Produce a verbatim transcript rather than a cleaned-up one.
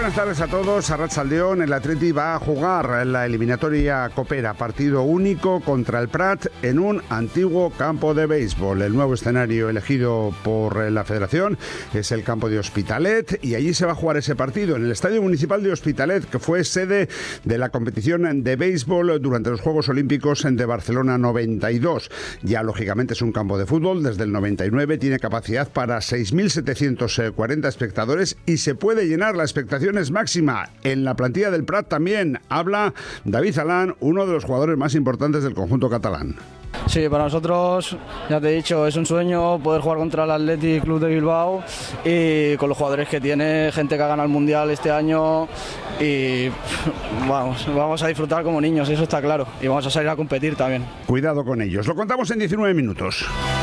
buenas tardes a todos. Arratsaldeón, el Atleti va a jugar la eliminatoria copera, partido único contra el Prat en un antiguo campo de béisbol. El nuevo escenario elegido por la Federación es el campo de Hospitalet y allí se va a jugar ese partido en el Estadio Municipal de Hospitalet, que fue sede de la competición de béisbol durante los Juegos Olímpicos de Barcelona noventa y dos. Ya lógicamente es un campo de fútbol, desde el noventa y nueve tiene capacidad para seis mil setecientos cuarenta espectadores y se puede llenar. La expectación es máxima. En la plantilla del Prat también habla David Alán, uno de los jugadores más importantes del conjunto catalán. Sí, para nosotros, ya te he dicho, es un sueño poder jugar contra el Athletic Club de Bilbao y con los jugadores que tiene, gente que ha ganado el Mundial este año y vamos, vamos a disfrutar como niños, eso está claro, y vamos a salir a competir también. Cuidado con ellos, lo contamos en diecinueve minutos.